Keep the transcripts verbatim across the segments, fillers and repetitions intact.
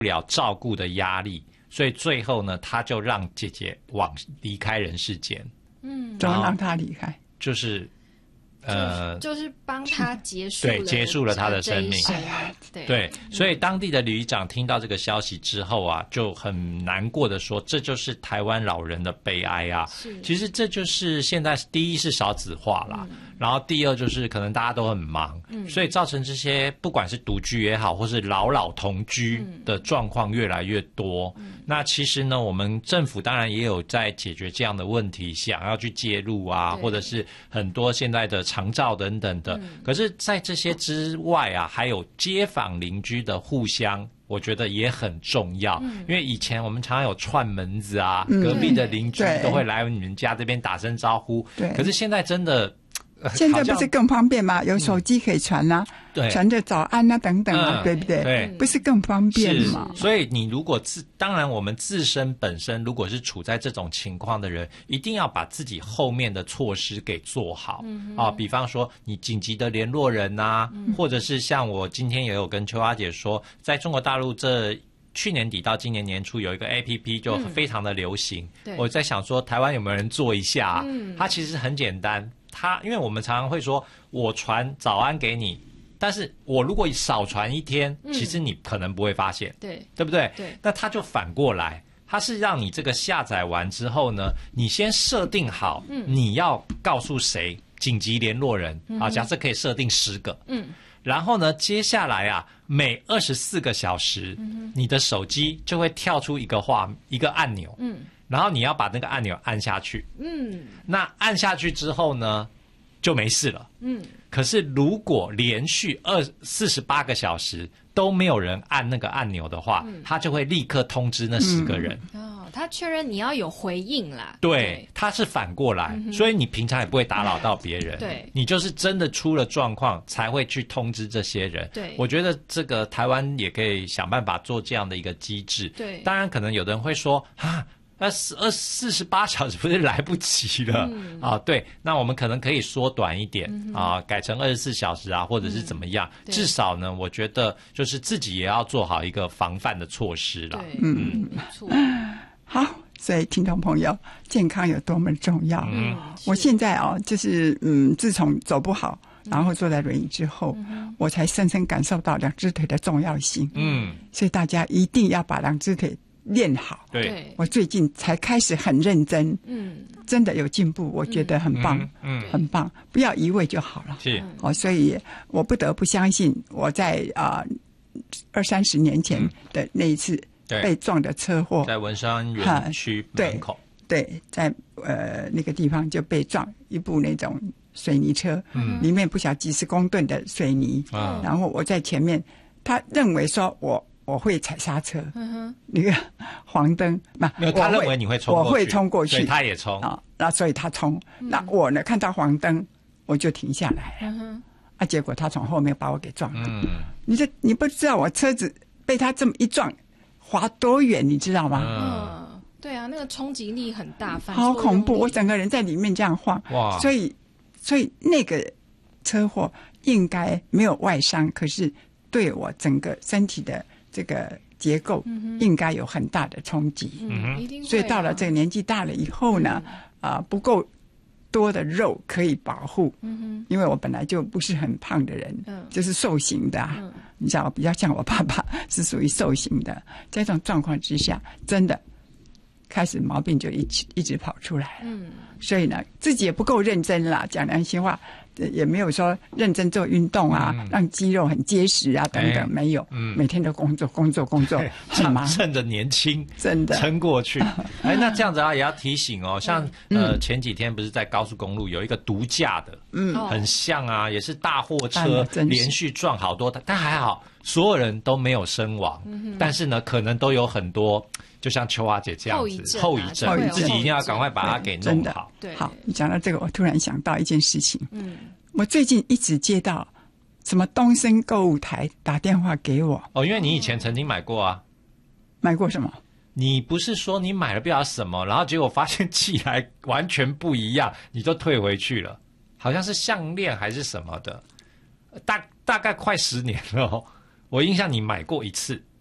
不了照顾的压力，所以最后呢，他就让姐姐往离开人世间。 嗯， 怎么让他离开？ 就是。呃， 就是帮他结束了， 对，结束了他的生命。 对对，所以当地的旅长听到这个消息之后啊，就很难过的说，这就是台湾老人的悲哀啊。其实这就是现在第一是少子化啦，嗯、然后第二就是可能大家都很忙，嗯、所以造成这些不管是独居也好，或是老老同居的状况越来越多。嗯、那其实呢，我们政府当然也有在解决这样的问题，想要去介入啊，或者是很多现在的长照等等的，嗯、可是在这些之外啊，还有街坊邻居的互相，我觉得也很重要。嗯、因为以前我们常常有串门子啊，嗯、隔壁的邻居都会来你们家这边打声招呼。对，可是现在真的。 现在不是更方便吗？有手机可以传啊，嗯、传着早安啊等等啊，嗯、对不对？ 对， 不是更方便吗？ 所以你如果自，当然我们自身本身如果是处在这种情况的人，一定要把自己后面的措施给做好。嗯、啊，比方说你紧急的联络人啊，嗯、或者是像我今天也有跟秋花姐说，在中国大陆这。去年底到今年年初有一个 A P P 就非常的流行，嗯、我在想说台湾有没有人做一下，啊嗯、它其实很简单，它因为我们常常会说我传早安给你，但是我如果少传一天，嗯、其实你可能不会发现，对对不对？对，那它就反过来，它是让你这个下载完之后呢，你先设定好，嗯、你要告诉谁紧急联络人，嗯、啊，假设可以设定十个，嗯。然后呢，接下来啊，每二十四个小时，嗯、你的手机就会跳出一个画一个按钮，嗯，然后你要把那个按钮按下去，嗯，那按下去之后呢，就没事了，嗯。可是如果连续二四十八个小时都没有人按那个按钮的话，嗯、他就会立刻通知那十个人。 嗯哦，他确认你要有回应啦。 对，他是反过来，嗯、所以你平常也不会打扰到别人。对，你就是真的出了状况才会去通知这些人。对，我觉得这个台湾也可以想办法做这样的一个机制。对，当然可能有的人会说啊。那二四十八小时不是来不及了、嗯、啊？对，那我们可能可以缩短一点、嗯、啊，改成二十四小时啊，或者是怎么样？嗯、至少呢，我觉得就是自己也要做好一个防范的措施啦。 嗯，没错。好，所以听众朋友，健康有多么重要？嗯，我现在哦，就是嗯，自从走不好，然后坐在轮椅之后，嗯、我才深深感受到两只腿的重要性。嗯，所以大家一定要把两只腿练好。对，我最近才开始很认真，嗯，真的有进步，我觉得很棒，嗯，很棒，不要一味就好了。是，哦，所以我不得不相信，我在啊二三十年前的那一次被撞的车祸， 在文山园区门口， 对，对，在呃那个地方就被撞一部那种水泥车，嗯，里面不晓得几十公吨的水泥，嗯，然后我在前面，他认为说我。我会踩刹车，嗯哼，那个黄灯， 没有，他认为你会冲过去， 我会冲过去， 所以他也冲啊，那所以他冲，嗯、那我呢看到黄灯我就停下来了，嗯哼，啊，结果他从后面把我给撞了，嗯，你这你不知道我车子被他这么一撞，滑多远，你知道吗？ 嗯，对啊，那个冲击力很大， 好恐怖，我整个人在里面这样晃，哇，所以所以那个车祸应该没有外伤，可是对我整个身体的这个结构应该有很大的冲击，嗯嗯、所以到了这个年纪大了以后呢，啊、呃，不够多的肉可以保护，嗯、因为我本来就不是很胖的人，嗯、就是瘦型的、啊，嗯、你知道，比较像我爸爸是属于瘦型的，在这种状况之下，真的开始毛病就一直一直跑出来了，嗯、所以呢，自己也不够认真啦，讲良心话。也没有说认真做运动啊，嗯、让肌肉很结实啊，等等，哎、没有，嗯、每天都工作工作工作，很忙， 趁着年轻， 真的撑过去。哎，那这样子啊，也要提醒哦，像、嗯、呃前几天不是在高速公路有一个毒驾的，嗯，很像啊，也是大货车连续撞好多，但还好所有人都没有身亡，嗯、但是呢，可能都有很多。就像秋华姐这样子，后遗症， 症自己一定要赶快把它给弄好。 对，好，你讲到这个，我突然想到一件事情。嗯，我最近一直接到什么东森购物台打电话给我。 哦，因为你以前曾经买过啊。 买过什么？ 你不是说你买了不知道什么，然后结果发现寄来完全不一样，你就退回去了？好像是项链还是什么的，大大概快十年了、哦。我印象你买过一次。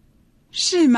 是吗？